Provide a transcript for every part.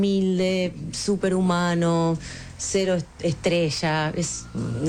humilde, superhumano, cero estrella, es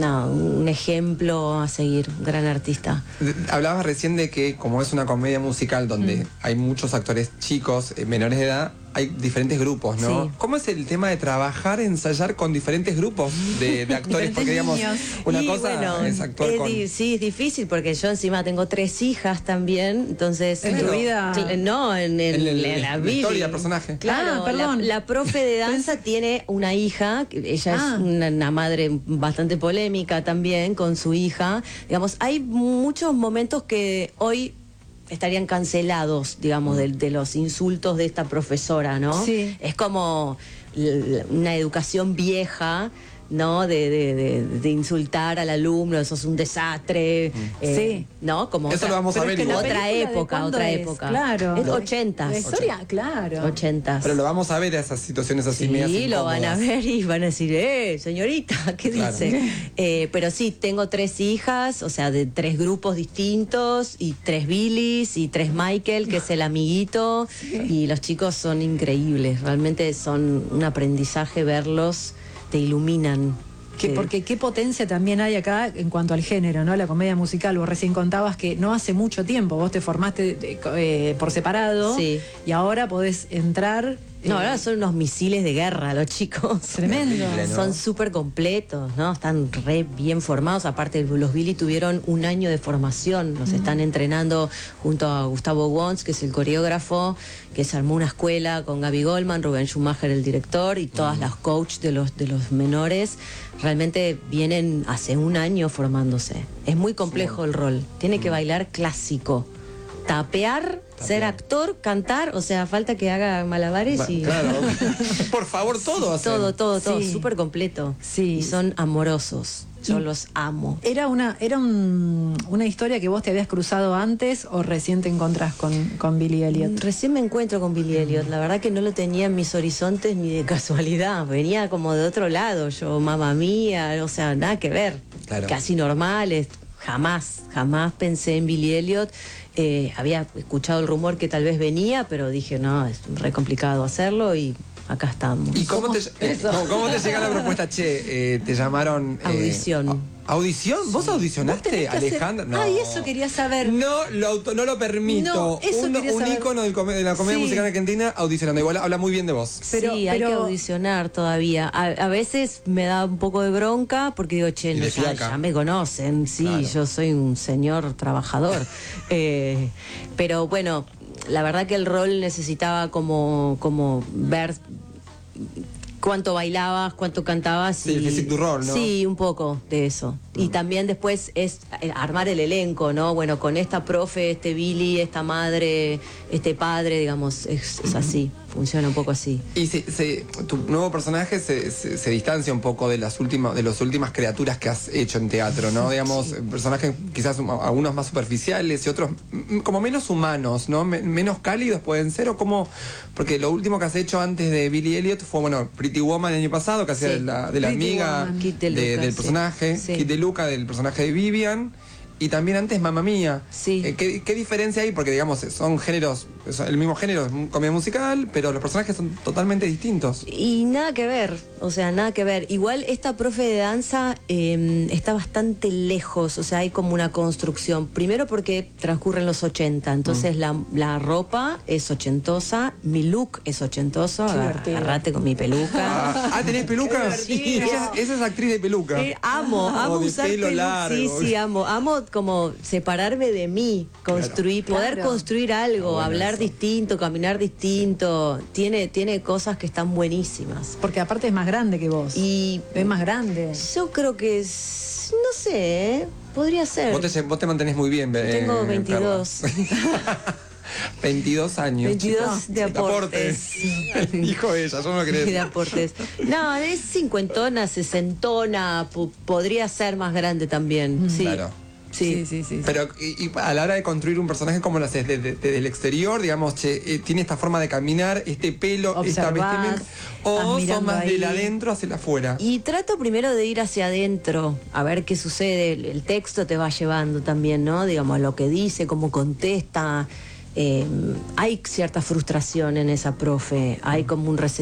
un ejemplo a seguir, gran artista. Hablabas recién de que como es una comedia musical donde hay muchos actores chicos, menores de edad, hay diferentes grupos, ¿no? Sí. ¿Cómo es el tema de trabajar, ensayar con diferentes grupos de actores? Porque digamos, una cosa es actuar con... Sí, es difícil porque yo encima tengo 3 hijas también, entonces... ¿En tu vida? No, en la historia, el personaje. Claro, perdón. La profe de danza tiene una hija, ella es una madre bastante polémica también con su hija. Digamos, hay muchos momentos que hoy estarían cancelados, digamos, de los insultos de esta profesora, ¿no? Sí. Es como una educación vieja, ¿no? De insultar al alumno, eso es un desastre. Sí. ¿No? Como eso lo vamos a ver igual. otra época. Claro. Es 80s. La historia, claro. 80s. Pero lo vamos a ver a esas situaciones así medias Sí, lo incómodas. van a ver y van a decir, señorita, ¿qué Claro. dice? Pero sí, tengo 3 hijas, o sea, de 3 grupos distintos, y 3 Billys, y 3 Michael, que es el amiguito, y los chicos son increíbles, realmente son un aprendizaje verlos, te iluminan. Porque qué potencia también hay acá en cuanto al género, ¿no? La comedia musical. Vos recién contabas que no hace mucho tiempo vos te formaste por separado, Sí. y ahora podés entrar... No, ahora son unos misiles de guerra los chicos. Tremendo. Terrible, ¿no? Son súper completos, ¿no? Están re bien formados. Aparte, los Billy tuvieron un año de formación. Los están entrenando junto a Gustavo Wons, que es el coreógrafo, que se armó una escuela con Gaby Goldman, Rubén Schumacher, el director, y todas las coaches de los menores. Realmente vienen hace un año formándose. Es muy complejo el rol. Tiene que bailar clásico. Tapear, ser actor, cantar, o sea, falta que haga malabares y... Claro. Por favor, todo hacen. Todo, Sí. súper completo. Sí. Y son amorosos. Yo los amo. ¿Era una historia que vos te habías cruzado antes o recién te encontrás con Billy Elliot? Recién me encuentro con Billy Elliot. La verdad que no lo tenía en mis horizontes ni de casualidad. Venía como de otro lado. Yo, mamá mía, o sea, nada que ver. Claro. Casi normales. Jamás pensé en Billy Elliot. Había escuchado el rumor que tal vez venía, pero dije, no, es re complicado hacerlo y acá estamos. ¿Y cómo te llega la propuesta? Che, te llamaron... Audición. ¿Audición? ¿Vos audicionaste, Alejandra? No. Ay, eso quería saber. No lo permito. No, eso quería un saber. ícono de la comedia Sí. musical argentina audicionando. Igual habla muy bien de vos. Sí, hay que audicionar todavía. A veces me da un poco de bronca porque digo, che, Y no, de fiaca. ya me conocen, sí, Claro. yo soy un señor trabajador. Pero bueno, la verdad que el rol necesitaba como ver cuánto bailabas, cuánto cantabas. Sí, el physique du role, ¿no? Sí, un poco de eso. Y también después es armar el elenco, ¿no? Bueno, con esta profe, este Billy, esta madre, este padre, digamos, es así, funciona un poco así. Y tu nuevo personaje se distancia un poco de las últimas criaturas que has hecho en teatro, ¿no? Digamos, personajes quizás algunos más superficiales y otros como menos humanos, ¿no? Menos cálidos pueden ser, o como... Porque lo último que has hecho antes de Billy Elliot fue, bueno, Pretty Woman el año pasado, que hacía Sí. de la Pretty amiga Woman. Kit de Luca, del sí. personaje, Sí. Kit de Luca, del personaje de Vivian. Y también antes Mamma Mía. Sí. ¿Qué diferencia hay? Porque, digamos, son géneros, el mismo género, es comedia musical, pero los personajes son totalmente distintos. Y nada que ver, o sea, nada que ver. Igual esta profe de danza está bastante lejos, o sea, hay como una construcción. Primero porque transcurre en los 80, entonces la ropa es ochentosa, mi look es ochentoso, agarrate con mi peluca. ¿Tenés peluca? Sí. Esa es actriz de peluca. Amo O de usar pelo peluca. largo. Sí, amo como separarme de mí, construir, poder construir algo, Bueno, hablar eso. distinto, caminar distinto. Tiene cosas que están buenísimas. Porque aparte es más grande que vos. Y Es más grande. yo creo que es, no sé, podría ser. Vos te mantenés muy bien, Tengo 22. Perla. 22 años. 22 de aportes. Dijo ella, yo no De creo. aportes. No, es cincuentona, sesentona, podría ser más grande también. Sí. Claro. Sí. Pero y a la hora de construir un personaje, ¿cómo lo haces? Desde el exterior, digamos, che, tiene esta forma de caminar, este pelo, esta Observás, vestimenta. estás O son mirando más ahí. del adentro hacia el afuera. Y trato primero de ir hacia adentro, a ver qué sucede. El texto te va llevando también, ¿no? Digamos, lo que dice, cómo contesta. Hay cierta frustración en esa profe, hay como un resentimiento.